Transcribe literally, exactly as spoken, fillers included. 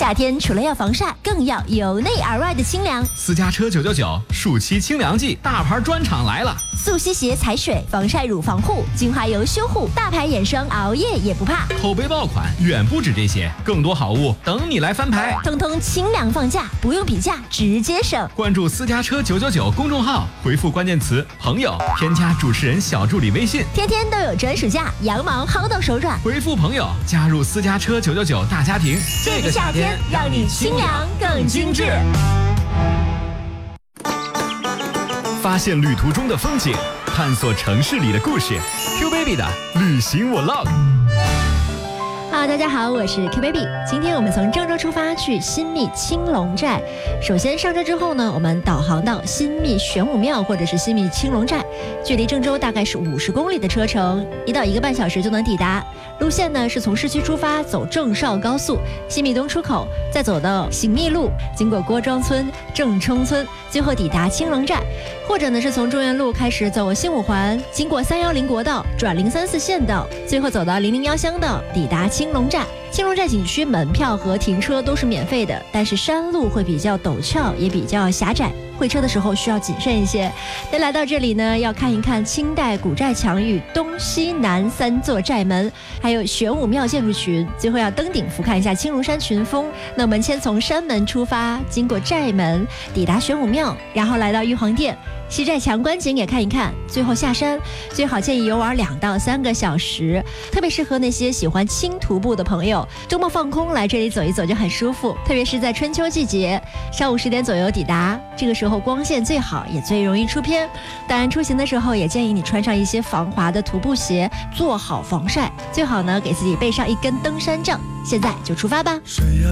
夏天除了要防晒，更要由内而外的清凉。 私家车九九九暑期清凉季，大牌专场来了！ 速吸鞋踩水，防晒乳防护，精华油修护，大牌眼霜熬夜也不怕。 口碑爆款远不止这些，更多好物等你来翻牌。 通通清凉放价，不用比价，直接省。 关注私家车九九九公众号，回复关键词朋友，添加主持人小助理微信， 天天都有专属价，羊毛薅到手软。 回复朋友，加入私家车九九九大家庭。 这个夏天让你清凉更精致。 发现旅途中的风景，探索城市里的故事。Q Baby 的旅行我 log。 Hello， 大家好，我是 Q Baby。今天我们从郑州出发去新密青龙寨。首先上车之后呢，我们导航到新密玄武庙或者是新密青龙寨，距离郑州大概是五十公里的车程，一到一个半小时就能抵达。路线呢是从市区出发，走郑绍高速，新密东出口，再走到行密路，经过郭庄村、郑冲村，最后抵达青龙寨。或者呢是从中原路开始走新五环，经过三幺零国道，转零三四县道，最后走到零零幺乡道，抵达青龙寨。青龙寨景区门票和停车都是免费的，但是山路会比较陡峭，也比较狭窄，会车的时候需要谨慎一些。那来到这里呢，要看一看清代古寨墙与东西南三座寨门，还有玄武庙建筑群，最后要登顶俯瞰一下青龙山群峰。那我们先从山门出发，经过寨门，抵达玄武庙，然后来到玉皇殿。西寨墙观景也看一看，最后下山，最好建议游玩两到三个小时，特别适合那些喜欢轻徒步的朋友，周末放空来这里走一走就很舒服。特别是在春秋季节，上午十点左右抵达，这个时候光线最好，也最容易出片。当然出行的时候也建议你穿上一些防滑的徒步鞋，做好防晒，最好呢给自己备上一根登山杖。现在就出发吧。